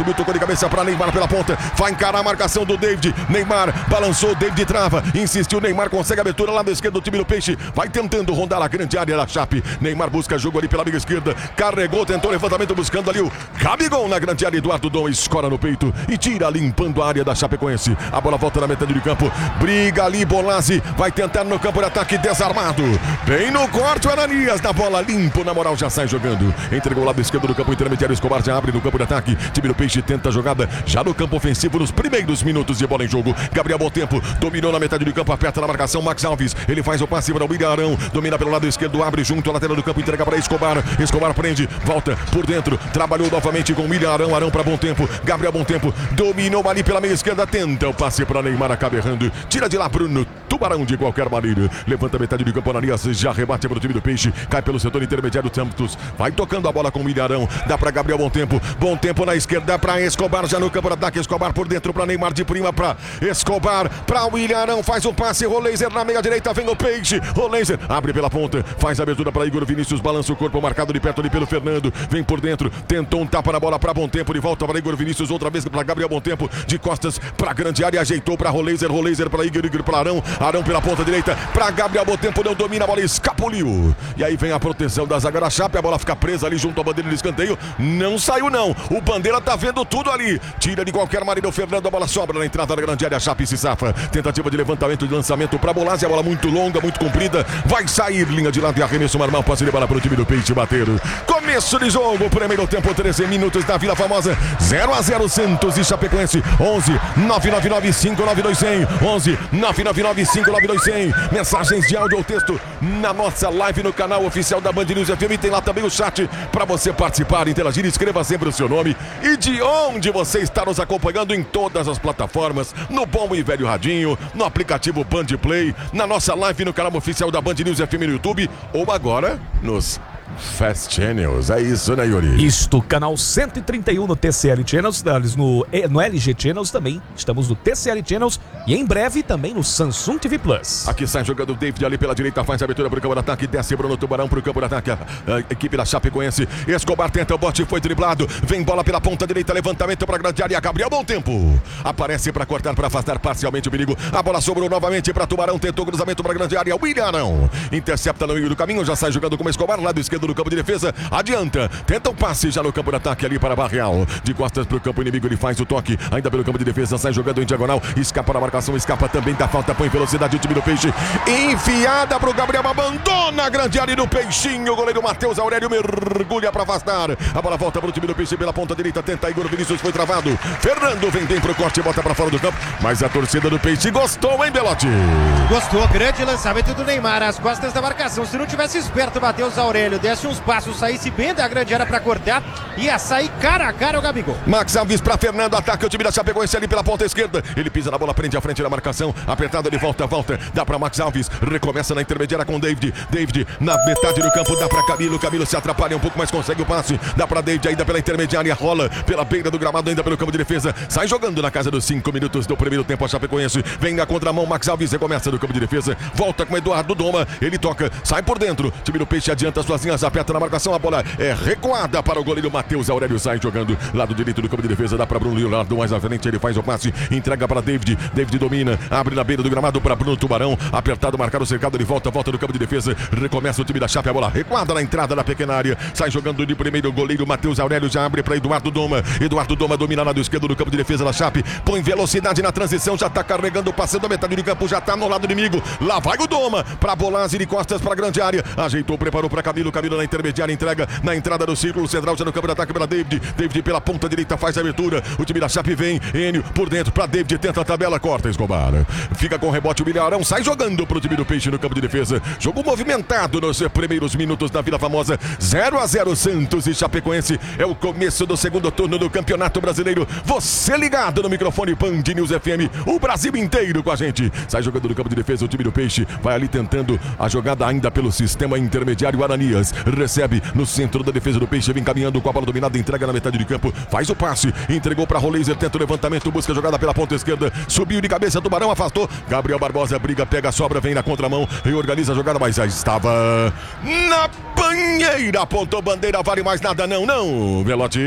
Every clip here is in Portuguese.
subiu, tocou de cabeça para Neymar pela ponta, vai encarar a marcação do David, Neymar balançou, David trava, insistiu, Neymar consegue a abertura lá da esquerda do time do Peixe, vai tentando rondar a grande área da Chape, Neymar busca jogo ali pela amiga esquerda, carregou, tentou levantamento buscando ali o Gabigol na grande área, Eduardo Dom escora no peito e tira limpando a área da Chapecoense, a bola volta na metade do campo, briga ali, Bolazzi vai tentar no campo de ataque desarmado, bem no corte o Ananias na bola, limpo, na moral já sai jogando, entregou o lado esquerdo do campo intermediário, Escobar já abre no campo de ataque, time do Peixe tenta a jogada já no campo ofensivo nos primeiros minutos de bola em jogo, Gabriel bom tempo, dominou na metade do campo, aperta na marcação, Max Alves, ele faz o passe para o William Arão, domina pelo lado esquerdo, abre junto à lateral do campo, entrega para Escobar, Escobar prende, volta por dentro, trabalhou novamente com William Arão, Arão para bom tempo, Gabriel bom tempo, dominou ali pela meia esquerda, tenta o passe para Neymar, acaba errando, tira de lá Bruno Tubarão de qualquer maneira, levanta a metade do campo, Ananias já rebate para o time do Peixe, cai pelo setor intermediário, Santos vai tocando a bola com o William Arão, dá para Gabriel bom tempo na esquerda para Escobar, já no campo de ataque, Escobar por dentro para Neymar de prima para Escobar, para William Arão, faz o passe, Roleiser na meia direita, vem o Peixe, Roleiser abre pela ponta, faz a abertura para Igor Vinícius, balança o corpo, marcado de perto ali pelo Fernando, vem por dentro, tentou um tapa na bola para bom tempo, de volta para Igor Vinícius, outra vez para Gabriel bom tempo, de costas para grande área, ajeitou para Roleiser, Roleiser para Igor, Igor para Arão, Arão pela ponta direita, para Gabriel bom tempo, não domina a bola, escapuliu, e aí vem a proteção da zaga da Chape, a bola fica presa ali junto à bandeira de escanteio, não saiu não, o Bandeira tá vendo tudo ali, tira de qualquer maneira o Fernando, a bola sobra na entrada da grande área, a Chape se safa, tentativa de levantamento de lançamento para Bolazzi, a bola muito longa, muito comprida, vai sair, linha de lado e arremesso normal, passe de bola para o time do Peixe bater, começo de jogo, primeiro tempo, 13 minutos da Vila Formosa, 0-0 Santos e Chapecoense, 11 999 592 100, 11 999 592 100, mensagens de áudio ou texto na nossa live no canal oficial da Band News FM, tem lá também o chat para você participar, interagir, escreva sempre o seu nome e de onde você está nos acompanhando em todas as plataformas, no bom e velho radinho, no aplicativo Band Play, na nossa live no canal oficial da Band News FM no YouTube ou agora nos Fast Channels, é isso, né, Yuri? Isto, canal 131 no TCL Channels, no LG Channels também, estamos no TCL Channels e em breve também no Samsung TV Plus. Aqui sai jogando o David ali pela direita, faz a abertura para o campo de ataque, desce Bruno Tubarão para o campo de ataque, a equipe da Chapecoense, Escobar tenta o bote, foi driblado, vem bola pela ponta direita, levantamento para a grande área, Gabriel bom tempo, aparece para cortar, para afastar parcialmente o perigo, a bola sobrou novamente para Tubarão, tentou cruzamento para a grande área, William Arão, intercepta no meio do caminho, já sai jogando como Escobar, lado esquerdo do campo de defesa, adianta, tenta um passe já no campo de ataque ali para Barreal, de costas para o campo inimigo, ele faz o toque, ainda pelo campo de defesa, sai jogando em diagonal, escapa da marcação, escapa também da falta, põe velocidade o time do Peixe, enfiada para o Gabriel, abandona a grande área do Peixinho, o goleiro Matheus Aurélio mergulha para afastar, a bola volta para o time do Peixe pela ponta direita, tenta Igor Vinícius, foi travado, Fernando vem bem pro corte, bota para fora do campo, mas a torcida do Peixe gostou, hein, Belotti? Gostou, grande lançamento do Neymar, às costas da marcação, se não tivesse esperto, Matheus Aurélio, desse uns passos, saísse bem da grande área para cortar, ia sair cara a cara o Gabigol. Max Alves para Fernando, ataca o time da Chapecoense ali pela ponta esquerda, ele pisa na bola, prende à frente da marcação, apertado de volta, dá para Max Alves, recomeça na intermediária com David na metade do campo, dá para Camilo se atrapalha um pouco, mas consegue o passe, dá para David ainda pela intermediária, rola pela beira do gramado, ainda pelo campo de defesa, sai jogando na casa dos 5 minutos do primeiro tempo, a Chapecoense vem na contramão, Max Alves recomeça no campo de defesa, volta com Eduardo Doma, ele toca, sai por dentro, time do Peixe adianta suas linhas, aperta na marcação, a bola é recuada para o goleiro Matheus Aurélio, sai jogando lado direito do campo de defesa, dá para Bruno Leonardo, mais à frente ele faz o passe, entrega para David domina, abre na beira do gramado para Bruno Tubarão, apertado, marcado, cercado, de volta no campo de defesa, recomeça o time da Chape, a bola recuada na entrada da pequena área, sai jogando de primeiro, o goleiro Matheus Aurélio já abre para Eduardo Doma domina lado esquerdo do campo de defesa da Chape, põe velocidade na transição, já tá carregando, passando a metade do campo, já tá no lado inimigo, lá vai o Doma, para Bolazzi de costas para a grande área, ajeitou, preparou para Camilo na intermediária, entrega na entrada do círculo central, já no campo de ataque para David pela ponta direita faz a abertura, o time da Chape vem, Enio por dentro para David, tenta a tabela, corta Escobar, fica com o rebote o William Arão, sai jogando pro time do Peixe no campo de defesa, jogo movimentado nos primeiros minutos da Vila Formosa, 0-0 Santos e Chapecoense, é o começo do segundo turno do Campeonato Brasileiro, você ligado no microfone Band News FM, o Brasil inteiro com a gente, sai jogando no campo de defesa o time do Peixe, vai ali tentando a jogada ainda pelo sistema intermediário, Ananias recebe no centro da defesa do Peixe, vem caminhando com a bola dominada, entrega na metade do campo, faz o passe, entregou para Roleiser, tenta o levantamento, busca a jogada pela ponta esquerda, subiu de cabeça, Tubarão afastou, Gabriel Barbosa briga, pega a sobra, vem na contramão, reorganiza a jogada, mas já estava na banheira, apontou bandeira, vale mais nada não, Velotti.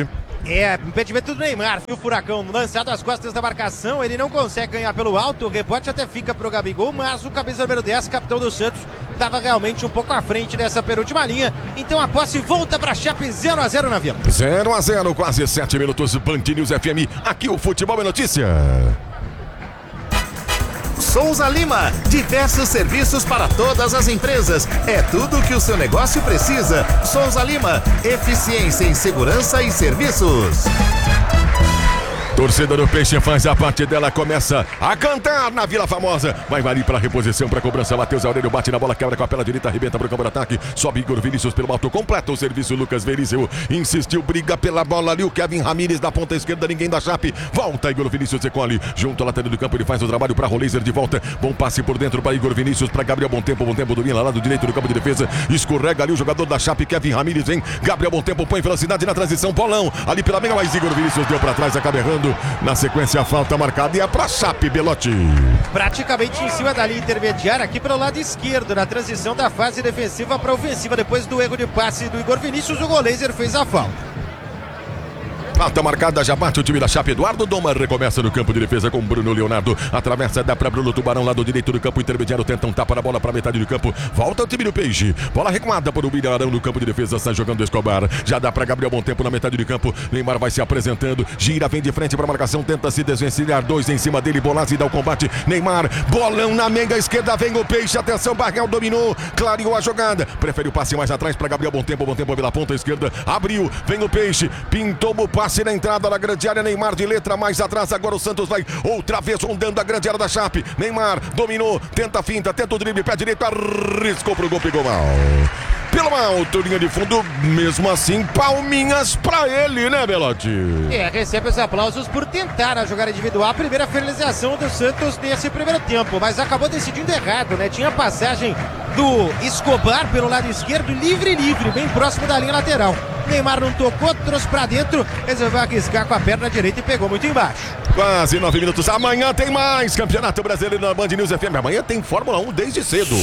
Impedimento do Neymar. O Furacão lançado às costas da marcação, ele não consegue ganhar pelo alto, o rebote até fica pro Gabigol, mas o camisa número 10, capitão do Santos, estava realmente um pouco à frente dessa penúltima linha. Então a posse volta para Chape, 0-0 na Vila. 0-0, quase 7 minutos, Band News FM, aqui o Futebol é Notícia. Souza Lima, diversos serviços para todas as empresas. É tudo o que o seu negócio precisa. Souza Lima, eficiência em segurança e serviços. Torcida do Peixe faz a parte dela, começa a cantar na Vila Famosa. Vai valer para reposição, para cobrança. Matheus Aurélio bate na bola, quebra com a perna direita, arrebenta para o campo de ataque. Sobe Igor Vinícius pelo alto, completa o serviço. Lucas Veríssimo insistiu, briga pela bola ali. O Kevin Ramírez da ponta esquerda, ninguém da Chape. Volta Igor Vinícius, recolhe junto à lateral do campo. Ele faz o trabalho para Roleiser de volta. Bom passe por dentro para Igor Vinícius, para Gabriel Bom Tempo domina lá do direito do campo de defesa. Escorrega ali o jogador da Chape, Kevin Ramírez, vem. Gabriel Bom Tempo põe velocidade na transição, bolão ali pela meia, mas Igor Vinícius deu para trás, acaba errando. Na sequência, a falta marcada e é pra Chape, Belotti. Praticamente em cima da linha intermediária, aqui pelo lado esquerdo, na transição da fase defensiva para ofensiva. Depois do erro de passe do Igor Vinícius, o Roleiser fez a falta. Falta marcada, já bate o time da Chape. Eduardo Doma recomeça no campo de defesa com Bruno Leonardo. Atravessa, dá para Bruno Tubarão, lado direito do campo intermediário. Tenta um tapa na bola para metade do campo. Volta o time do Peixe. Bola recuada por William Arão no campo de defesa. Está jogando Escobar. Já dá para Gabriel Bom Tempo na metade do campo. Neymar vai se apresentando. Gira, vem de frente para a marcação. Tenta se desvencilhar. 2 em cima dele. Bolazzi dá o combate. Neymar, bolão na manga esquerda. Vem o Peixe. Atenção, Barreal dominou. Clareou a jogada. Prefere o passe mais atrás para Gabriel Bom Tempo. Bom Tempo pela ponta esquerda. Abriu. Vem o Peixe. Pintou o passe na entrada da grande área. Neymar de letra mais atrás. Agora o Santos vai outra vez rondando a grande área da Chape. Neymar dominou. Tenta a finta. Tenta o drible. Pé direito. Arriscou pro gol. Pegou mal. Pelo alto, linha de fundo, mesmo assim, palminhas pra ele, né, Belotti? Recebe os aplausos por tentar a jogada individual, a primeira finalização do Santos nesse primeiro tempo, mas acabou decidindo errado, né? Tinha passagem do Escobar pelo lado esquerdo, livre, bem próximo da linha lateral. Neymar não tocou, trouxe pra dentro, resolveu arriscar com a perna direita e pegou muito embaixo. Quase 9 minutos, amanhã tem mais Campeonato Brasileiro na Band News FM, amanhã tem Fórmula 1 desde cedo.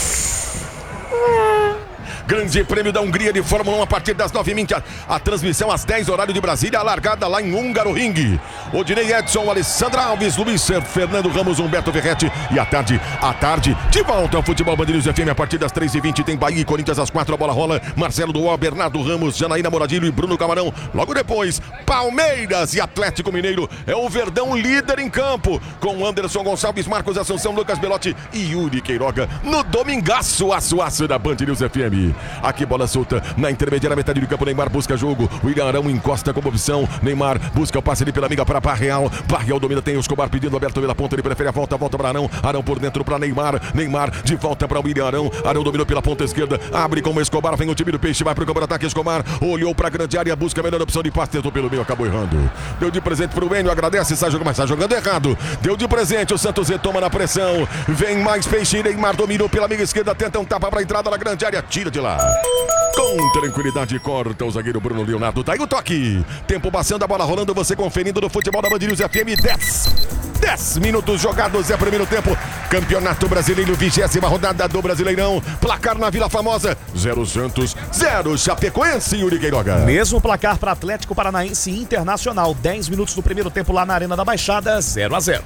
Grande Prêmio da Hungria de Fórmula 1 a partir das 9h20. A transmissão às 10 horário de Brasília, a largada lá em Húngaro Ring. Odinei Edson, Alessandra Alves, Luiz Fernando Ramos, Humberto Ferretti. E à tarde, de volta ao Futebol Band News FM a partir das 3h20. Tem Bahia e Corinthians às 4, a bola rola. Marcelo Duó, Bernardo Ramos, Janaína Moradilho e Bruno Camarão. Logo depois, Palmeiras e Atlético Mineiro. É o Verdão líder em campo, com Anderson Gonçalves, Marcos Assunção, Lucas Belotti e Yuri Queiroga. No domingaço, aço da Band News FM. Aqui bola solta na intermediária, metade do campo. Neymar busca jogo. William Arão encosta como opção. Neymar busca o passe ali pela amiga para Barreal. Barreal domina, tem o Escobar pedindo aberto pela ponta. Ele prefere a volta para Arão. Arão por dentro para Neymar. Neymar de volta para William Arão. Arão dominou pela ponta esquerda. Abre com o Escobar. Vem o time do Peixe. Vai pro campo de ataque. Escobar olhou para a grande área. Busca a melhor opção de passe. Tentou pelo meio. Acabou errando. Deu de presente pro Enio. Agradece. Sai jogando, mas está jogando errado. Deu de presente. O Santos retoma na pressão. Vem mais Peixe. Neymar dominou pela amiga esquerda. Tenta um tapa para a entrada na grande área. Tira de lá. Com tranquilidade, corta o zagueiro Bruno Leonardo. Daí o toque. Tempo passando, a bola rolando. Você conferindo no futebol da Band News FM. 10 minutos jogados, é primeiro tempo. Campeonato Brasileiro, 20ª rodada do Brasileirão. Placar na Vila Famosa: 0 Santos, 0 Chapecoense. Yuri Queiroga. Mesmo placar para Atlético Paranaense e Internacional. 10 minutos do primeiro tempo lá na Arena da Baixada, 0-0.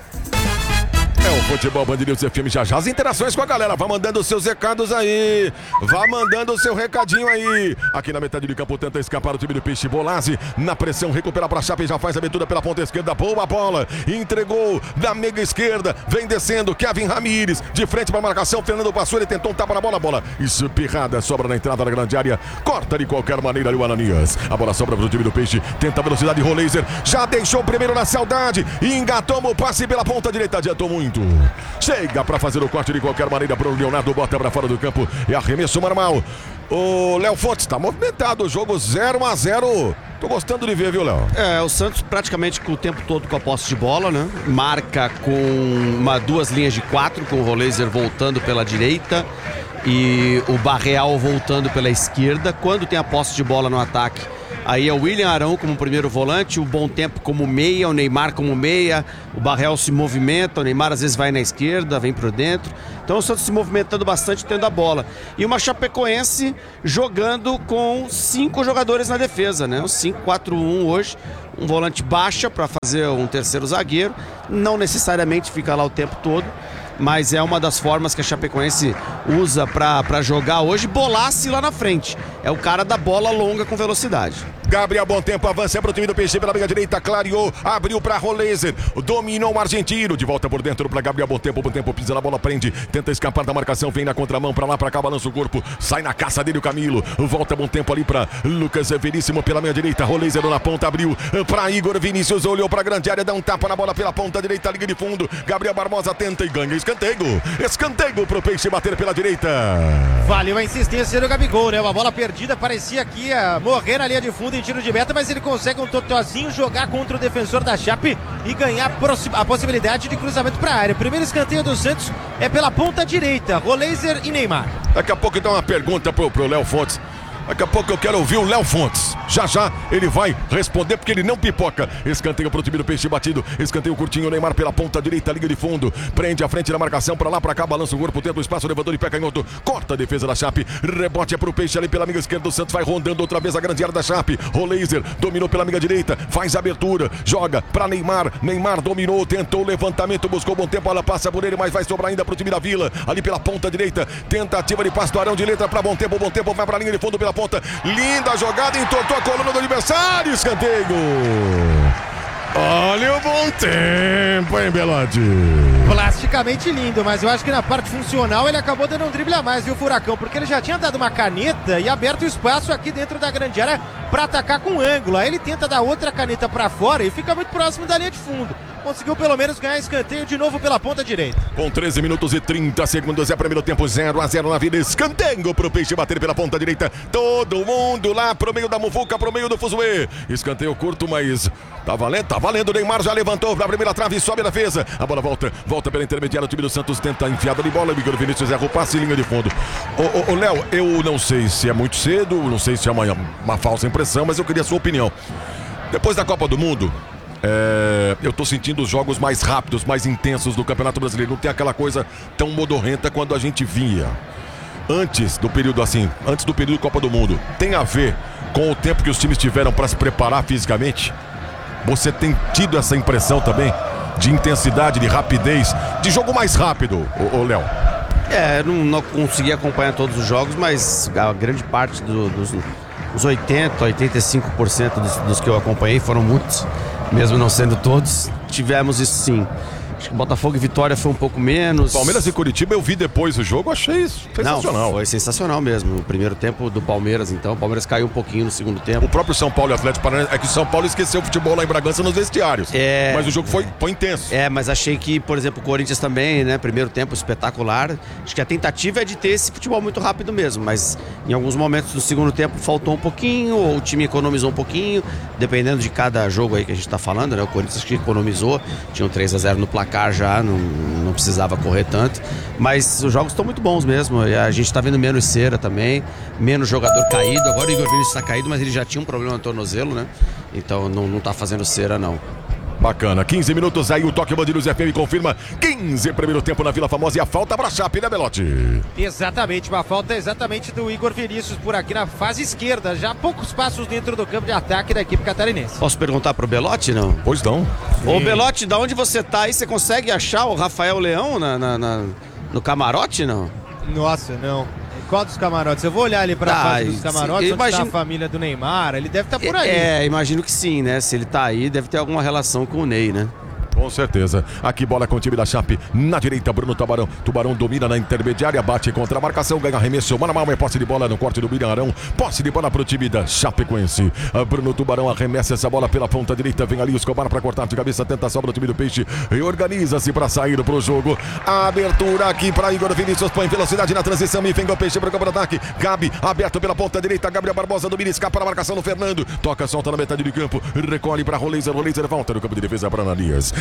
É o Futebol Band News FM, já as interações com a galera. Vá mandando os seus recados aí. Vá mandando o seu recadinho aí. Aqui na metade do campo tenta escapar o time do Peixe. Bolazzi na pressão, recupera para a Chape, já faz a abertura pela ponta esquerda. Boa bola, entregou da mega esquerda. Vem descendo, Kevin Ramírez de frente para a marcação. Fernando passou, ele tentou um tapa na bola. Espirrada, sobra na entrada da grande área. Corta de qualquer maneira ali o Ananias. A bola sobra para o time do Peixe. Tenta a velocidade, Roleiser. Já deixou o primeiro na saudade. Engatou o passe pela ponta direita. Adiantou muito. Chega para fazer o corte de qualquer maneira. Bruno Leonardo bota para fora do campo. É arremesso normal. O Léo Fontes está movimentado. O jogo 0-0. Tô gostando de ver, viu, Léo? O Santos praticamente com o tempo todo com a posse de bola, né? Marca com duas linhas de 4, com o Roleiser voltando pela direita e o Barreal voltando pela esquerda. Quando tem a posse de bola no ataque, aí é o William Arão como primeiro volante, o Bom Tempo como meia, o Neymar como meia, o Barreal se movimenta, o Neymar às vezes vai na esquerda, vem por dentro. Então o Santos se movimentando bastante, tendo a bola. E uma Chapecoense jogando com 5 jogadores na defesa, né? Os 5 5-4-1 hoje. Um volante baixa para fazer um terceiro zagueiro. Não necessariamente fica lá o tempo todo, mas é uma das formas que a Chapecoense usa para jogar hoje, bolar-se lá na frente. É o cara da bola longa com velocidade. Gabriel, bom tempo, avança para o time do Peixe pela meia direita, clareou, abriu para Roleiser, dominou o argentino, de volta por dentro para Gabriel, bom tempo, pisa na bola, prende, tenta escapar da marcação, vem na contramão, para lá, para cá, balança o corpo, sai na caça dele o Camilo, volta bom tempo ali para Lucas Veríssimo pela meia direita, Roleiser na ponta, abriu para Igor Vinícius, olhou para a grande área, dá um tapa na bola pela ponta direita, liga de fundo, Gabriel Barbosa tenta e ganha escanteio pro Peixe bater pela direita. Valeu a insistência do Gabigol, né? Uma bola perdida, parecia que ia morrer na linha de fundo em tiro de meta, mas ele consegue um totozinho jogar contra o defensor da Chape e ganhar a possibilidade de cruzamento para a área. Primeiro escanteio do Santos é pela ponta direita, Roleiser e Neymar. Daqui a pouco então uma pergunta pro Léo Fontes. Daqui a pouco eu quero ouvir o Léo Fontes. Já ele vai responder porque ele não pipoca. Escanteio pro time do Peixe batido. Escanteio curtinho, Neymar pela ponta direita, liga de fundo. Prende a frente da marcação, pra lá, pra cá, balança o corpo, tenta o espaço, levador de pé canhoto. Corta a defesa da Chape. Rebote é pro Peixe ali pela amiga esquerda. O Santos vai rondando outra vez a grande área da Chape. Roleiser dominou pela amiga direita. Faz a abertura. Joga pra Neymar. Neymar dominou, tentou o levantamento, buscou bom tempo. Ela passa por ele, mas vai sobrar ainda pro time da Vila. Ali pela ponta direita. Tentativa de passe do Arão de letra pra bom tempo. Bom tempo vai pra linha de fundo pela ponta. Linda jogada, entortou a coluna do adversário, escanteio. Olha o bom tempo, hein, Belotti? Plasticamente lindo, mas eu acho que na parte funcional ele acabou dando um drible a mais, viu, Furacão? Porque ele já tinha dado uma caneta e aberto espaço aqui dentro da grande área para atacar com ângulo. Aí ele tenta dar outra caneta para fora e fica muito próximo da linha de fundo. Conseguiu pelo menos ganhar escanteio de novo pela ponta direita. Com 13 minutos e 30 segundos, é primeiro tempo 0-0 na vida. Escanteio pro Peixe bater pela ponta direita. Todo mundo lá pro meio da muvuca, pro meio do fuzuê. Escanteio curto, mas tá valendo. O Neymar já levantou pra primeira trave e sobe a defesa. A bola volta pela intermediária. O time do Santos tenta a enfiada de bola. O Igor Vinícius erra o passe em linha de fundo. Ô Léo, eu não sei se é muito cedo, não sei se é uma falsa impressão, mas eu queria a sua opinião. Depois da Copa do Mundo, eu tô sentindo os jogos mais rápidos, mais intensos do Campeonato Brasileiro. Não tem aquela coisa tão modorrenta quando a gente via antes do período Copa do Mundo. Tem a ver com o tempo que os times tiveram para se preparar fisicamente? Você tem tido essa impressão também de intensidade, de rapidez, de jogo mais rápido, ô Léo? Não consegui acompanhar todos os jogos, mas a grande parte dos 85% dos que eu acompanhei, foram muitos, mesmo não sendo todos, tivemos isso sim. Acho que Botafogo e Vitória foi um pouco menos. Palmeiras e Curitiba eu vi depois o jogo, achei sensacional. Não, foi sensacional mesmo. O primeiro tempo do Palmeiras, então. O Palmeiras caiu um pouquinho no segundo tempo. O próprio São Paulo e Atlético Paranaense, é que o São Paulo esqueceu o futebol lá em Bragança nos vestiários. Mas o jogo foi intenso. Mas achei que, por exemplo, o Corinthians também, né? Primeiro tempo espetacular. Acho que a tentativa é de ter esse futebol muito rápido mesmo, mas em alguns momentos do segundo tempo faltou um pouquinho, ou o time economizou um pouquinho, dependendo de cada jogo aí que a gente tá falando, né? O Corinthians que economizou, tinha um 3-0 no placar já, não precisava correr tanto, mas os jogos estão muito bons mesmo, e a gente tá vendo menos cera também, menos jogador caído. Agora o Igor Vinícius tá caído, mas ele já tinha um problema no tornozelo, né? Então não tá fazendo cera não. Bacana, 15 minutos aí, o Toque Bandidos FM confirma 15 primeiro tempo na Vila Famosa e a falta pra Chape, né, Belotti? Exatamente, uma falta exatamente do Igor Vinícius por aqui na fase esquerda, já poucos passos dentro do campo de ataque da equipe catarinense. Posso perguntar pro Belotti, não? Pois não. Ô Belotti, da onde você tá aí, você consegue achar o Rafael Leão no camarote, não? Nossa, não. Qual dos camarotes? Eu vou olhar ali pra fase dos camarotes, onde tá a família do Neymar, ele deve estar por aí. Imagino que sim, né? Se ele tá aí, deve ter alguma relação com o Ney, né? Com certeza. Aqui bola com o time da Chape. Na direita, Bruno Tubarão. Tubarão domina na intermediária, bate contra a marcação, ganha arremesso. Mano a mano, é posse de bola no corte do Bilharão. Posse de bola pro time da Chapecoense. Bruno Tubarão arremessa essa bola pela ponta direita. Vem ali o Escobar pra cortar de cabeça. Tenta a sobra do time do Peixe. E organiza-se pra sair pro jogo. Abertura aqui pra Igor Vinícius. Põe velocidade na transição e vem o Peixe pro campo de ataque. Gabi aberto pela ponta direita. Gabriel Barbosa domina, escapa na marcação do Fernando. Toca, solta na metade do campo. Recolhe pra Roleiser. Roleiser volta no campo de defesa para Ananias.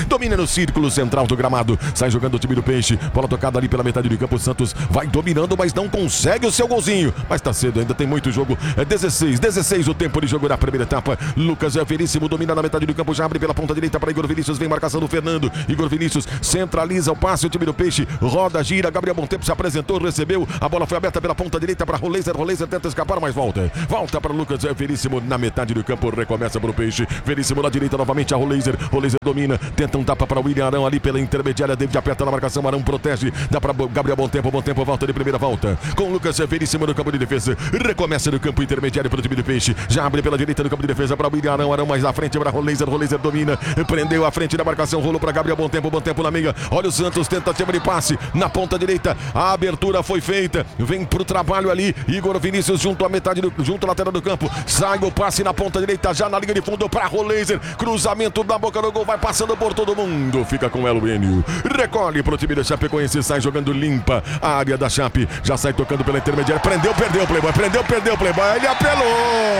domina no círculo central do gramado, sai jogando o time do Peixe, bola tocada ali pela metade do campo, o Santos vai dominando, mas não consegue o seu golzinho, mas tá cedo, ainda tem muito jogo, é 16 o tempo de jogo da primeira etapa. Lucas Veríssimo domina na metade do campo, já abre pela ponta direita para Igor Vinícius, vem marcação do Fernando, Igor Vinícius centraliza o passe, o time do Peixe roda, gira, Gabriel Montempo se apresentou, recebeu, a bola foi aberta pela ponta direita para Roleiser tenta escapar, mas volta para Lucas Veríssimo na metade do campo, recomeça para o Peixe, Veríssimo na direita novamente a Roleiser domina, tenta um tapa para o William Arão ali pela intermediária, David aperta na marcação, Arão protege, dá para Gabriel Montempo volta de primeira volta, com Lucas Veríssimo no campo de defesa, recomeça no campo intermediário para o time do Peixe, já abre pela direita no campo de defesa para o William Arão mais à frente para Roleiser domina, prendeu a frente da marcação, rolou para Gabriel Montempo na meia, olha o Santos, tentativa de passe na ponta direita, a abertura foi feita, vem pro trabalho ali, Igor Vinícius junto à lateral do campo, sai o passe na ponta direita, já na linha de fundo para Roleiser, cruzamento na boca do gol, vai passando por todo mundo, fica com Elo Enio, recolhe pro time da Chapecoense, sai jogando limpa a área da Chape, já sai tocando pela intermediária, perdeu o Playboy, ele apelou!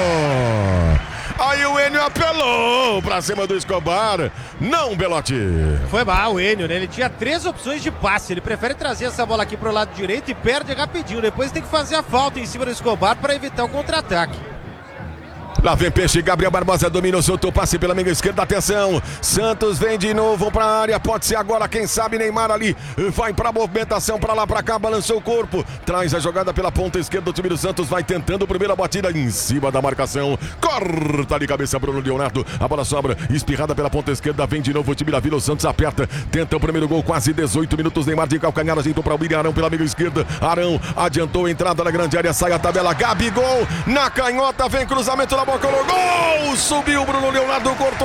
Aí o Enio apelou pra cima do Escobar. Não, Belotti. Foi mal o Enio, né? Ele tinha 3 opções de passe. Ele prefere trazer essa bola aqui pro lado direito e perde rapidinho. Depois tem que fazer a falta em cima do Escobar para evitar o contra-ataque. Lá vem Peixe, Gabriel Barbosa domina, soltou o passe pela meia esquerda, atenção, Santos vem de novo pra área, pode ser agora, quem sabe Neymar ali, vai pra movimentação, pra lá, pra cá, balançou o corpo, traz a jogada pela ponta esquerda do time do Santos, vai tentando a primeira batida em cima da marcação, corta de cabeça Bruno Leonardo, a bola sobra, espirrada pela ponta esquerda, vem de novo o time da Vila, o Santos aperta, tenta o primeiro gol, quase 18 minutos, Neymar de calcanhar, ajeitou pra William Arão pela meia esquerda, Arão adiantou a entrada na grande área, sai a tabela, Gabigol, na canhota, vem cruzamento na boca no gol, subiu Bruno Leonardo, cortou,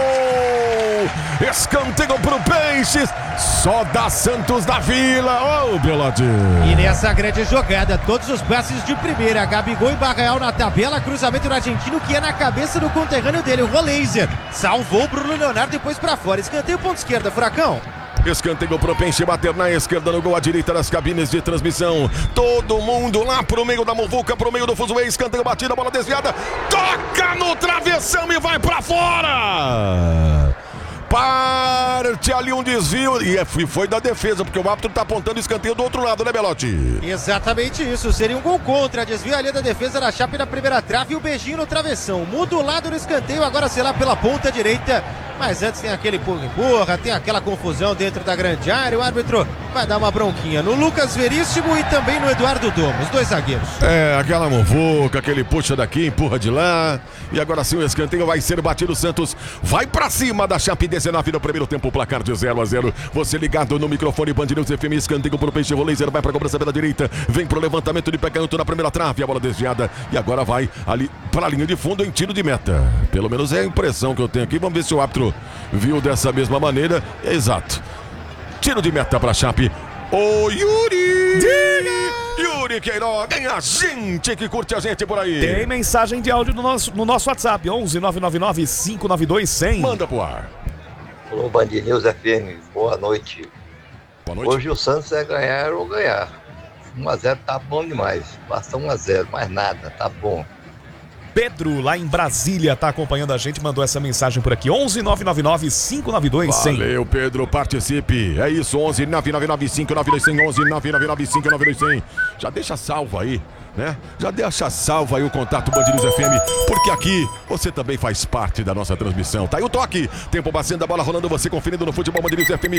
escanteio pro Peixes, só dá Santos da Vila, ô Belotti. E nessa grande jogada, todos os passes de primeira, Gabigol e Barreal na tabela, cruzamento do argentino que é na cabeça do conterrâneo dele, o Roleiser, salvou o Bruno Leonardo depois pra fora, escanteio ponta esquerda, Furacão. Escanteio pro Peixe, bater na esquerda no gol, à direita das cabines de transmissão. Todo mundo lá pro meio da muvuca, pro meio do fuzuê, escanteio batida, bola desviada, toca no travessão e vai pra fora. Parte ali um desvio e foi da defesa, porque o árbitro tá apontando escanteio do outro lado, né, Belotti? Exatamente isso, seria um gol contra, desvio ali da defesa da Chape na primeira trave e o beijinho no travessão, muda o lado do escanteio, agora sei lá pela ponta direita, mas antes tem aquele empurra, tem aquela confusão dentro da grande área, o árbitro vai dar uma bronquinha no Lucas Veríssimo e também no Eduardo Domo, os dois zagueiros. É, aquela muvuca, aquele puxa daqui, empurra de lá, e agora sim o escanteio vai ser batido, Santos vai pra cima da Chape, 19 no primeiro tempo, placar de 0-0. Você ligado no microfone Band News FM, escanteio pro Peixe, Roleiser vai pra cobrança pela direita, vem pro levantamento de pé canto na primeira trave, a bola desviada e agora vai ali pra linha de fundo em tiro de meta. Pelo menos é a impressão que eu tenho aqui, vamos ver se o árbitro viu dessa mesma maneira. Exato. Tiro de meta pra Chape. Ô Yuri! Yuri Queiroga, tem a gente que curte a gente por aí. Tem mensagem de áudio no nosso WhatsApp, 11 999 592 100. Manda pro ar. Alô, Band News FM, boa noite. Boa noite. Hoje o Santos é ganhar ou ganhar. 1-0 tá bom demais. Basta 1-0, mais nada, tá bom. Pedro, lá em Brasília, tá acompanhando a gente, mandou essa mensagem por aqui, 11 999 592 100. Valeu, Pedro, participe. É isso, 11 999 592 100, 11 999 592 100. Já deixa salvo aí, né? Já deixa salvo aí o contato Band News FM, porque aqui você também faz parte da nossa transmissão. Tá aí o toque, tempo batendo a bola rolando, você conferindo no futebol Band News FM,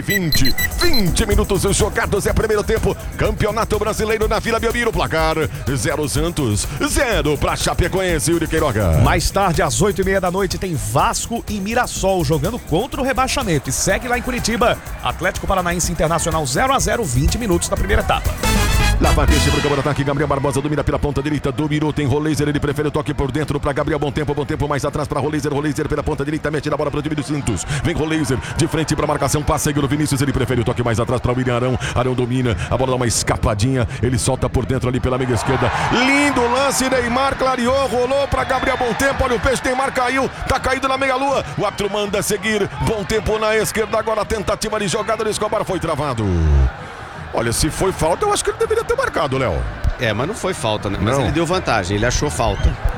20 minutos jogados, é primeiro tempo, Campeonato Brasileiro na Vila Belmiro, placar 0 Santos, 0 pra Chapecoense, Yuri Queiroga. Mais tarde, às 8h30 da noite, tem Vasco e Mirassol jogando contra o rebaixamento. E segue lá em Curitiba, Atlético Paranaense Internacional 0-0, 20 minutos da primeira etapa. Lá vai Peixe pro campo de ataque, Gabriel Barbosa domina pela ponta direita, dominou, tem Roleiser, ele prefere o toque por dentro para Gabriel, bom tempo mais atrás para Roleiser pela ponta direita, mete na bola para o time do Santos, vem Roleiser, de frente para marcação, passa Igor Vinícius, ele prefere o toque mais atrás para o William Arão, Arão domina, a bola dá uma escapadinha, ele solta por dentro ali pela meia esquerda, lindo lance, Neymar clareou, rolou para Gabriel, bom tempo, olha o Peixe, Neymar caiu, tá caído na meia lua, o árbitro manda seguir, bom tempo na esquerda, agora a tentativa de jogada do Escobar foi travado. Olha, se foi falta, eu acho que ele deveria ter marcado, Léo. É, mas não foi falta, né? Mas não. ele deu vantagem, ele achou falta.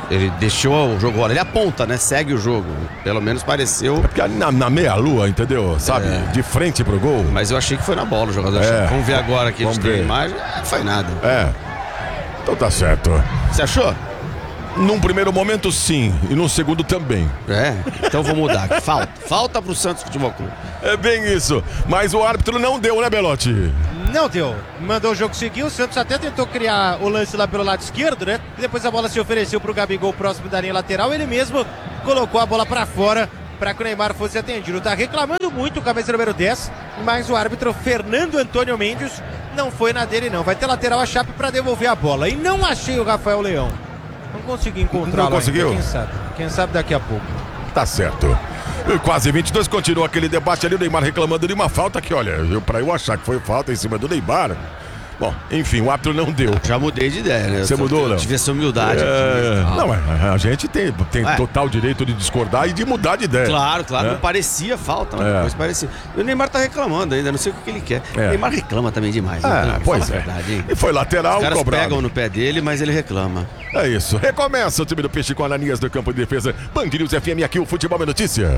Ele deixou o jogo, ele aponta, né? Segue o jogo. Pelo menos pareceu. Porque ali na meia-lua, entendeu? Sabe? De frente pro gol. Mas eu achei que foi na bola o jogador. Vamos ver agora que a gente tem a imagem. Não foi nada. Então tá certo. Você achou? Num primeiro momento, sim. E num segundo também. Então vou mudar aqui. Falta pro Santos Futebol Clube. É bem isso. Mas o árbitro não deu, né, Belotti? Não deu. Mandou o jogo seguir. O Santos até tentou criar o lance lá pelo lado esquerdo, né? E depois a bola se ofereceu pro Gabigol próximo da linha lateral. Ele mesmo colocou a bola pra fora para que o Neymar fosse atendido. Tá reclamando muito o camisa número 10, mas o árbitro Fernando Antônio Mendes não foi na dele, não. Vai ter lateral a Chape para devolver a bola. E não achei o Rafael Leão. Não consegui encontrar. Não conseguiu? Ainda. Quem sabe daqui a pouco. Tá certo. Quase 22, continua aquele debate ali, o Neymar reclamando de uma falta que, olha, pra eu achar que foi falta em cima do Neymar. Bom, enfim, o árbitro não deu. Já mudei de ideia, né? Você mudou, Léo? Tive essa humildade aqui. Não, a gente tem total direito de discordar e de mudar de ideia. Claro. Não parecia falta, mas depois parecia. E o Neymar tá reclamando ainda, não sei o que ele quer. O Neymar reclama também demais. Pois é. Verdade, e foi lateral, os caras cobrado. pegam no pé dele, mas ele reclama. É isso. Recomeça o time do Peixe com Ananias do campo de defesa. Band News FM, aqui o Futebol é Notícia.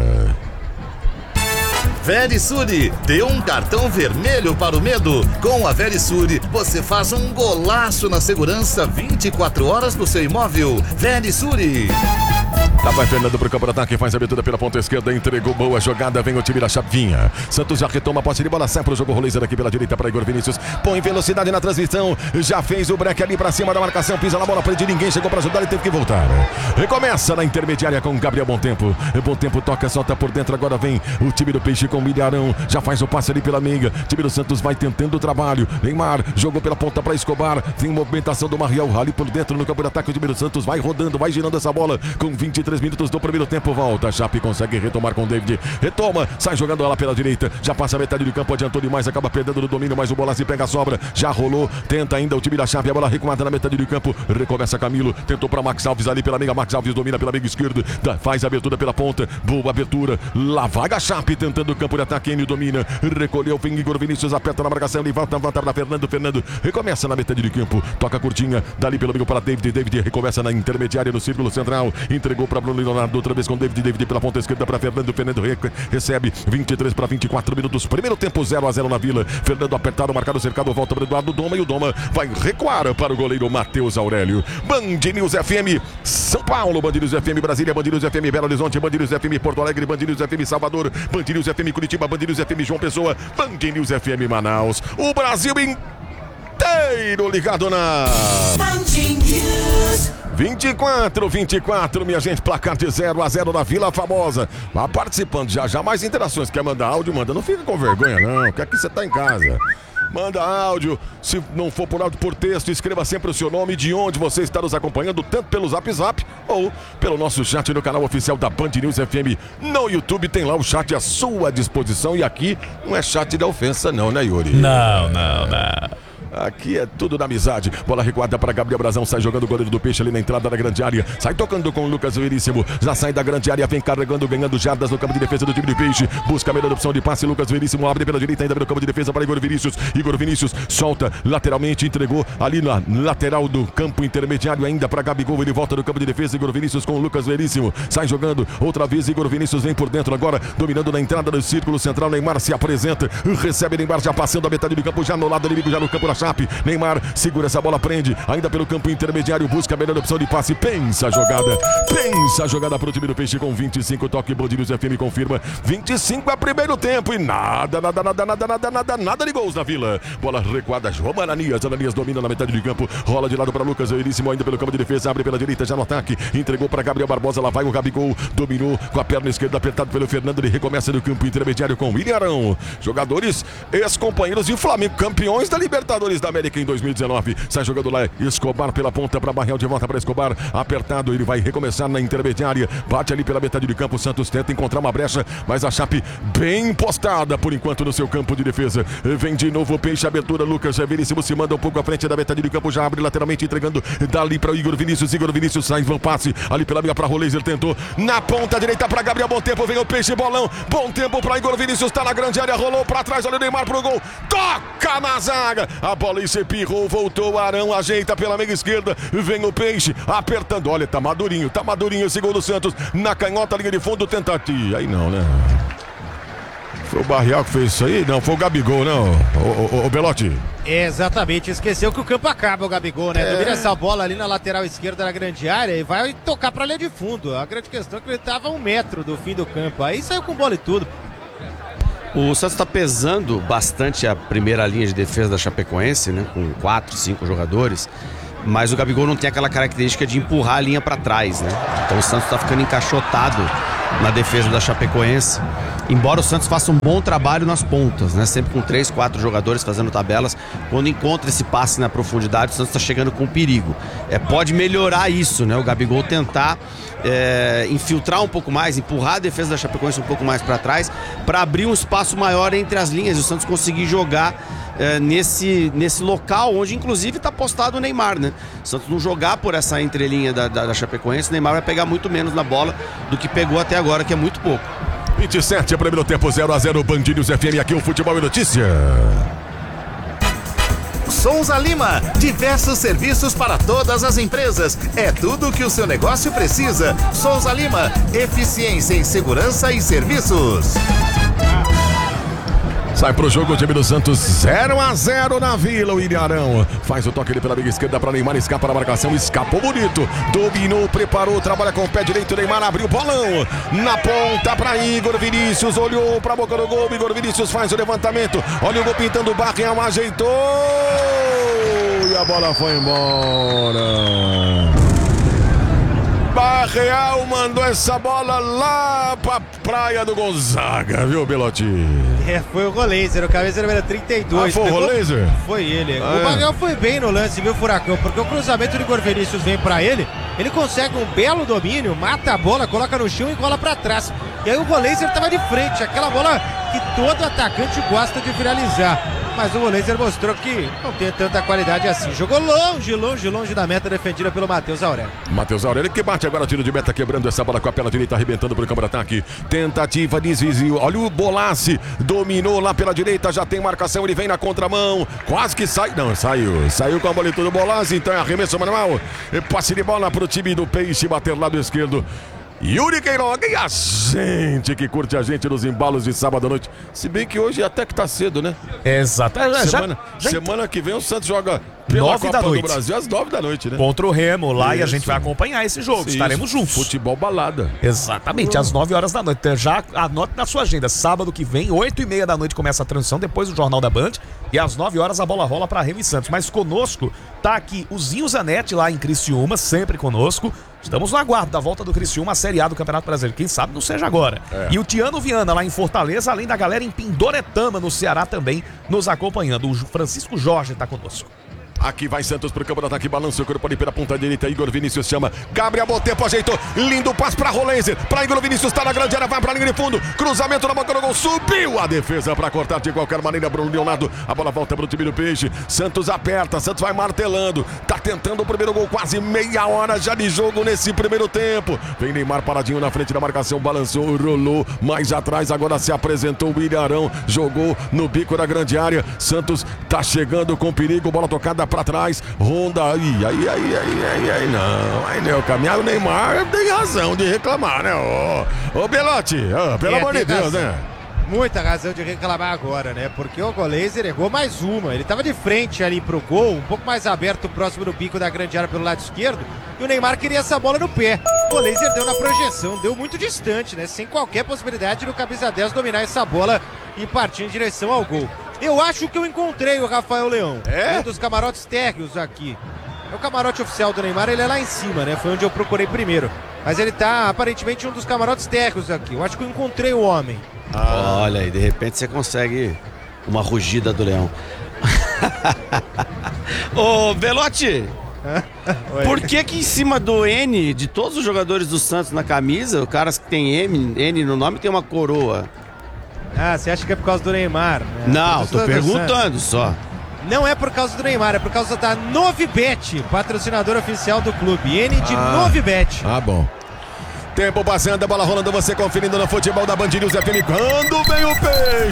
Verisure, dê um cartão vermelho para o medo. Com a Verisure, você faz um golaço na segurança 24 horas do seu imóvel. Verisure. Tá, vai Fernando pro campo de ataque, faz a abertura pela ponta esquerda, entregou boa jogada, vem o time da Chavinha. Santos já retoma a posse de bola, sai pro jogo, Roleiser aqui pela direita para Igor Vinícius, põe velocidade na transmissão, já fez o break ali pra cima da marcação, pisa na bola, prende ninguém, chegou pra ajudar e teve que voltar. Recomeça na intermediária com Gabriel Bom Tempo, toca, solta por dentro, agora vem o time do Peixe com o Milharão, já faz o passe ali pela meiga, o time do Santos vai tentando o trabalho, Neymar jogou pela ponta pra Escobar, tem movimentação do Mariel ali por dentro no campo de ataque, o time do Santos vai rodando, vai girando essa bola com 23 minutos do primeiro tempo, volta, a Chape consegue retomar com o David, retoma, sai jogando lá pela direita, já passa a metade do campo, adiantou demais, acaba perdendo no domínio, mas o Bolassi pega a sobra, já rolou, tenta ainda o time da Chape, a bola recuada na metade do campo, recomeça Camilo, tentou para Max Alves ali pela meiga, Max Alves domina pela meiga esquerda, faz a abertura pela ponta, boa abertura, lá vai a Chape tentando o campo de ataque, ele domina, recolheu, vem Igor Vinícius, aperta na marcação, ele volta para Fernando, recomeça na metade do campo, toca curtinha, dali pelo meio para David recomeça na intermediária no círculo central, entregou para Bruno Leonardo, outra vez com David pela ponta esquerda para Fernando recebe 23 para 24 minutos, primeiro tempo 0-0 na Vila, Fernando apertado, marcado, cercado, volta para Eduardo Doma e o Doma vai recuar para o goleiro Matheus Aurélio. Band News FM São Paulo, Band News FM Brasília, Band News FM Belo Horizonte, Band News FM Porto Alegre, Band News FM Salvador, Band News FM Curitiba, Band News FM João Pessoa, Band News FM Manaus, o Brasil inteiro ligado na Band News. 24, minha gente, placar de 0-0 na Vila Famosa. Vá participando, já mais interações. Quer mandar áudio? Manda, não fica com vergonha não, quer que você tá em casa. Manda áudio, se não for por áudio, por texto, escreva sempre o seu nome, de onde você está nos acompanhando, tanto pelo Zap Zap ou pelo nosso chat no canal oficial da Band News FM. No YouTube tem lá o chat à sua disposição e aqui não é chat da ofensa não, né, Yuri? Não. Aqui é tudo na amizade. Bola recuada para Gabriel Brazão. Sai jogando o goleiro do Peixe ali na entrada da grande área. Sai tocando com o Lucas Veríssimo. Já sai da grande área. Vem carregando, ganhando jardas no campo de defesa do time do Peixe. Busca a melhor opção de passe. Lucas Veríssimo abre pela direita. Ainda no campo de defesa para Igor Vinícius. Igor Vinícius solta lateralmente. Entregou ali na lateral do campo intermediário. Ainda para Gabigol. Ele volta no campo de defesa. Igor Vinícius com o Lucas Veríssimo. Sai jogando outra vez. Igor Vinícius vem por dentro agora. Dominando na entrada do círculo central. Neymar se apresenta. Recebe Neymar já passando a metade do campo. Já no lado inimigo. Já no campo da Chape. Neymar segura essa bola, prende, ainda pelo campo intermediário, busca a melhor opção de passe, pensa a jogada para o time do Peixe com 25, toque, Band News FM confirma, 25 é primeiro tempo e nada de gols na Vila. Bola recuada, João Ananias domina na metade do campo, rola de lado para Lucas Veríssimo, ainda pelo campo de defesa, abre pela direita, já no ataque, entregou para Gabriel Barbosa, lá vai o Gabigol, dominou com a perna esquerda, apertado pelo Fernando, ele recomeça no campo intermediário com William Arão, jogadores, ex-companheiros de Flamengo, campeões da Libertadores da América em 2019, sai jogando lá Escobar pela ponta para Barreal, de volta para Escobar, apertado, ele vai recomeçar na intermediária, bate ali pela metade do campo, Santos tenta encontrar uma brecha, mas a Chape bem postada por enquanto no seu campo de defesa, vem de novo o Peixe, abertura, Lucas Veríssimo se manda um pouco à frente da metade do campo, já abre lateralmente, entregando dali para o Igor Vinícius sai, vão passe, ali pela minha para Roleiser, tentou, na ponta direita para Gabriel, Bom Tempo, vem o Peixe, bolão, Bom Tempo para Igor Vinícius, tá na grande área, rolou para trás, olha o Neymar pro gol, toca na zaga, a bola espirrou, voltou o Arão, ajeita pela meia esquerda, vem o Peixe, apertando, olha, tá madurinho esse gol do Santos, na canhota, linha de fundo, tentativa, aí não, né? Foi o Barreal que fez isso aí? Não, foi o Gabigol, não, o Belotti. Exatamente, esqueceu que o campo acaba, o Gabigol, né? Domina essa bola ali na lateral esquerda da grande área e vai tocar pra linha de fundo. A grande questão é que ele tava a 1 metro do fim do campo, aí saiu com bola e tudo. O Santos está pesando bastante a primeira linha de defesa da Chapecoense, né? Com 4, 5 jogadores. Mas o Gabigol não tem aquela característica de empurrar a linha para trás, né? Então o Santos está ficando encaixotado na defesa da Chapecoense. Embora o Santos faça um bom trabalho nas pontas, né? Sempre com 3, 4 jogadores fazendo tabelas. Quando encontra esse passe na profundidade, o Santos está chegando com perigo. Pode melhorar isso, né? O Gabigol tentar infiltrar um pouco mais, empurrar a defesa da Chapecoense um pouco mais para trás, para abrir um espaço maior entre as linhas e o Santos conseguir jogar nesse local onde inclusive está postado o Neymar, né? O Santos não jogar por essa entrelinha da Chapecoense, o Neymar vai pegar muito menos na bola do que pegou até agora, que é muito pouco. 27, primeiro tempo, 0-0, Band News FM, aqui o Futebol e Notícia. Souza Lima, diversos serviços para todas as empresas. É tudo que o seu negócio precisa. Souza Lima, eficiência em segurança e serviços. Sai pro jogo o time do Santos, 0-0 na Vila, o Ilharão. Faz o toque ali pela meia esquerda para Neymar, escapa na marcação, escapou bonito. Dominou, preparou, trabalha com o pé direito, Neymar abriu o bolão. Na ponta para Igor Vinícius, olhou para a boca do gol, Igor Vinícius faz o levantamento. Olha o gol pintando o Barreal, ajeitou. E a bola foi embora. Barreal mandou essa bola lá pra praia do Gonzaga, viu, Belotti? Foi o Roleiser, o camisa número 32. Foi o Roleiser? Foi ele. O Barreal foi bem no lance, viu, Furacão? Porque o cruzamento do Igor Vinícius vem pra ele, ele consegue um belo domínio, mata a bola, coloca no chão e cola pra trás. E aí o Roleiser tava de frente, aquela bola que todo atacante gosta de finalizar. Mas o Roleiser mostrou que não tem tanta qualidade assim. Jogou longe da meta defendida pelo Matheus Aurélio. Matheus Aurélio que bate agora, tiro de meta, quebrando essa bola com a perna direita, arrebentando pro campo de ataque. Tentativa, desvio. Olha o Bolassi, dominou lá pela direita, já tem marcação, ele vem na contramão. Quase que sai. Não, saiu com a bola e tudo. Bolassi, então é arremesso manual. Passe de bola pro time do Peixe, bater lado esquerdo. Yuri Queiroga e a gente que curte a gente nos embalos de sábado à noite. Se bem que hoje até que tá cedo, né? Exato. Semana que vem o Santos joga pela Copa do Brasil às 9 da noite, né? Contra o Remo lá. Isso. E a gente vai acompanhar esse jogo. Isso. Estaremos juntos. Futebol balada. Exatamente, às 9 horas da noite. Então, já anote na sua agenda. Sábado que vem, 8h30 da noite começa a transmissão, depois do Jornal da Band. E às 9 horas a bola rola para Remo e Santos. Mas conosco tá aqui o Zinho Zanetti lá em Criciúma, sempre conosco. Estamos no aguardo da volta do Criciúma à Série A do Campeonato Brasileiro. Quem sabe não seja agora. E o Tiano Viana lá em Fortaleza, além da galera em Pindoretama, no Ceará, também nos acompanhando. O Francisco Jorge está conosco. Aqui vai Santos pro campo do ataque, balança o corpo ali pela ponta direita, Igor Vinícius chama, Gabriel Botempo ajeitou, lindo passe pra Rolense, pra Igor Vinícius, tá na grande área, vai pra linha de fundo, cruzamento na boca do gol, subiu a defesa pra cortar de qualquer maneira, Bruno Leonardo, a bola volta pro time do Peixe, Santos aperta, Santos vai martelando, tá tentando o primeiro gol, quase meia hora já de jogo nesse primeiro tempo, vem Neymar paradinho na frente da marcação, balançou, rolou, mais atrás, agora se apresentou o Ilharão, jogou no bico da grande área, Santos tá chegando com perigo, bola tocada pra trás, Honda, não, o caminhar, o Neymar tem razão de reclamar, né, ô Belotti, pelo amor de Deus, né? Muita razão de reclamar agora, né? Porque o Roleiser errou mais uma. Ele tava de frente ali pro gol, um pouco mais aberto, próximo do bico da grande área pelo lado esquerdo. E o Neymar queria essa bola no pé. O Roleiser deu na projeção, deu muito distante, né? Sem qualquer possibilidade do camisa 10 dominar essa bola e partir em direção ao gol. Eu acho que eu encontrei o Rafael Leão. Um dos camarotes térreos aqui. O camarote oficial do Neymar, ele é lá em cima, né? Foi onde eu procurei primeiro. Mas ele tá aparentemente em um dos camarotes térreos aqui. Eu acho que eu encontrei o homem. Olha aí, de repente você consegue uma rugida do leão. Ô, Belotti, por que em cima do N, de todos os jogadores do Santos na camisa, o cara que tem N no nome tem uma coroa? Ah, você acha que é por causa do Neymar? Não, tô perguntando só. Não é por causa do Neymar, é por causa da Novibet, patrocinador oficial do clube. N de Novibet. Bom. Tempo passando, a bola rolando, você conferindo no futebol da Band News FM. Quando vem o Peixe,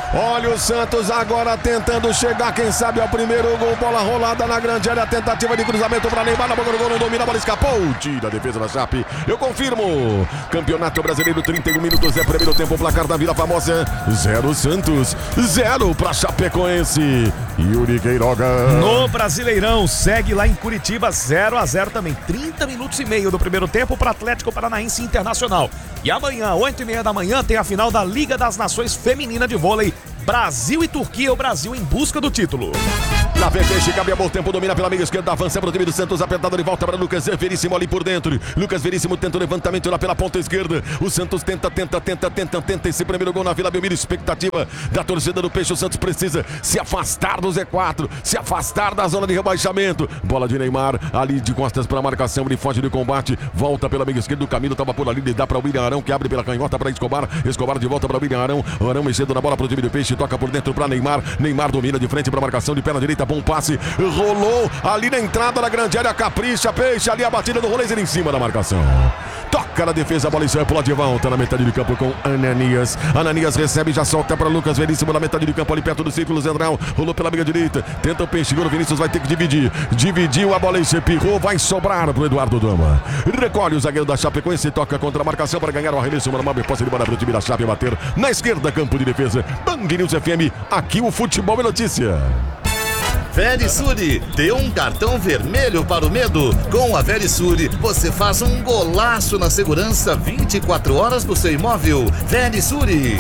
Olha o Santos agora tentando chegar, quem sabe ao primeiro gol. Bola rolada na grande área, tentativa de cruzamento para Neymar, na boca do gol, não domina, a bola escapou. Tira a defesa da Chape. Eu confirmo. Campeonato Brasileiro, 31 minutos, é primeiro tempo, placar da Vila Formosa. 0 Santos, 0 para Chapecoense. Yuri Queiroga. No Brasileirão, segue lá em Curitiba, 0-0 também. 30 minutos e meio do primeiro tempo para Atlético Paranaense Internacional. E amanhã, 8h30 da manhã, tem a final da Liga das Nações Feminina de Vôlei. Brasil e Turquia, o Brasil em busca do título. Na Peixe, Gabriel bom tempo, domina pela meia esquerda, avança para o time do Santos, apertado de volta para Lucas Veríssimo ali por dentro. Lucas Veríssimo tenta o levantamento lá pela ponta esquerda. O Santos tenta esse primeiro gol na Vila Belmiro. Expectativa da torcida do Peixe. O Santos precisa se afastar do Z4, se afastar da zona de rebaixamento. Bola de Neymar ali de costas para a marcação. Ele foge do combate, volta pela meia esquerda. O Camilo estava por ali, ele dá para o William Arão, que abre pela canhota para Escobar. Escobar de volta para o William Arão. Arão mexendo na bola para o time do Peixe, toca por dentro para Neymar. Neymar domina de frente para a marcação, de perna direita, bom passe. Rolou ali na entrada da grande área, capricha, Peixe ali a batida do Roleiser em cima da marcação. Toca na defesa, a bola sai pula de volta na metade do campo com Ananias. Ananias recebe, já solta para Lucas Veríssimo na metade do campo, ali perto do círculo central. Rolou pela meia direita, tenta o Peixe, o Vinícius vai ter que dividir. Dividiu a bola e se pirrou, vai sobrar pro Eduardo Dama. Recolhe o zagueiro da Chapecoense, toca contra a marcação para ganhar o arremesso. Uma nova posse de bola pro time da Chape bater na esquerda, campo de defesa. Band News FM, aqui o futebol é notícia. Verisure, dê um cartão vermelho para o medo. Com a Verisure, você faz um golaço na segurança 24 horas do seu imóvel. Verisure.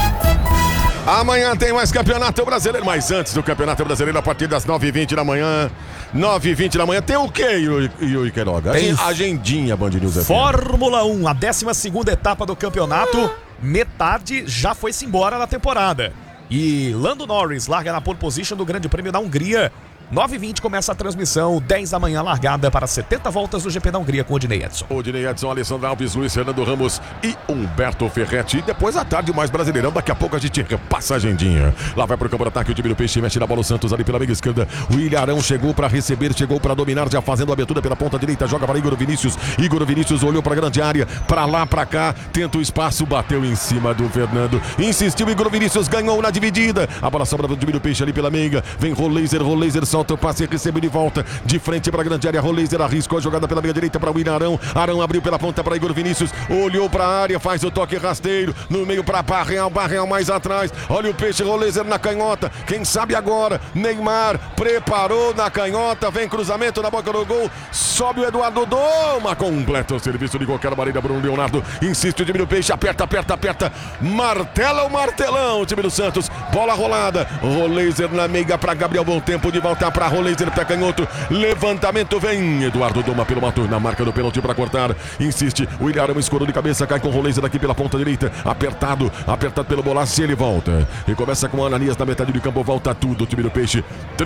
Amanhã tem mais Campeonato Brasileiro, mas antes do Campeonato Brasileiro, a partir das 9h20 da manhã, 9h20 da manhã, tem o quê, Yuri Queiroga? Tem agendinha, Band News FM. Fórmula 1, a 12ª etapa do campeonato, metade já foi-se embora na temporada. E Lando Norris larga na pole position do Grande Prêmio da Hungria. 9h20 começa a transmissão, 10 da manhã largada para 70 voltas do GP da Hungria com Odinei Edson. Odinei Edson, Alessandro Alves, Luiz Fernando Ramos e Humberto Ferretti. E depois à tarde mais Brasileirão, daqui a pouco a gente repassa a agendinha. Lá vai pro campo de ataque o time do Peixe, mexe na bola o Santos ali pela meia esquerda. O William Arão chegou para receber, chegou para dominar, já fazendo a abertura pela ponta direita, joga para Igor Vinícius. Igor Vinícius olhou para a grande área, para lá, para cá, tenta o espaço, bateu em cima do Fernando. Insistiu, Igor Vinícius ganhou na dividida. A bola sobra do time do Peixe ali pela meia. Vem Roleiser solta o passe, recebe de volta, de frente para a grande área. Roleiser arriscou a jogada pela meia direita para o William Arão. Arão abriu pela ponta para Igor Vinícius, olhou para a área, faz o toque rasteiro, no meio para Barreal mais atrás. Olha o Peixe, Roleiser na canhota. Quem sabe agora? Neymar preparou na canhota, vem cruzamento na boca do gol, sobe o Eduardo Doma, completa o serviço de qualquer maneira. Bruno Leonardo insiste, o time do Peixe aperta, martela o martelão, o time do Santos. Bola rolada, Roleiser na meia para Gabriel, bom tempo de voltar para Roleiser, pé canhoto, levantamento, vem Eduardo Doma pelo mato, na marca do pênalti para cortar, insiste, o William Arão escorou de cabeça, cai com o Roleiser aqui pela ponta direita, apertado pelo Bolassi, ele volta, e começa com o Ananias na metade do campo, volta tudo, o time do Peixe,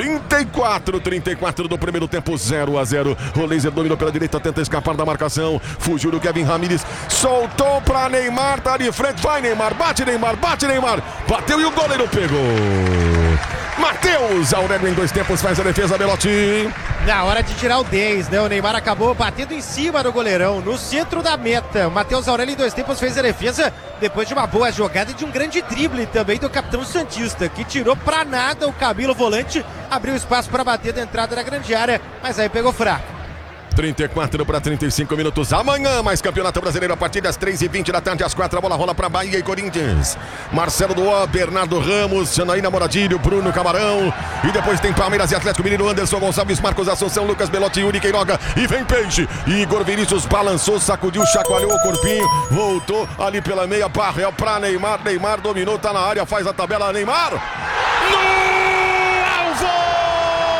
34 do primeiro tempo, 0-0, Roleiser dominou pela direita, tenta escapar da marcação, fugiu do Kevin Ramírez, soltou para Neymar, tá de frente, vai Neymar, bate Neymar, bateu e o goleiro pegou. Matheus Aurélio em 2 tempos faz a defesa, Belotti. Na hora de tirar o 10, né? O Neymar acabou batendo em cima do goleirão, no centro da meta. O Matheus Aurélio em 2 tempos fez a defesa depois de uma boa jogada e de um grande drible também do capitão santista, que tirou pra nada o Camilo volante, abriu espaço para bater da entrada da grande área, mas aí pegou fraco. 34 para 35 minutos. Amanhã, mais Campeonato Brasileiro a partir das 3h20 da tarde, às 4. A bola rola para Bahia e Corinthians. Marcelo Duó, Bernardo Ramos, Janaína Moradilho, Bruno Camarão. E depois tem Palmeiras e Atlético Mineiro, Anderson Gonçalves, Marcos Assunção, Lucas Belotti, Yuri Queiroga. E vem Peixe. Igor Vinícius balançou, sacudiu, chacoalhou o corpinho. Voltou ali pela meia, Barreal para Neymar. Neymar dominou, tá na área, faz a tabela. Neymar! Não!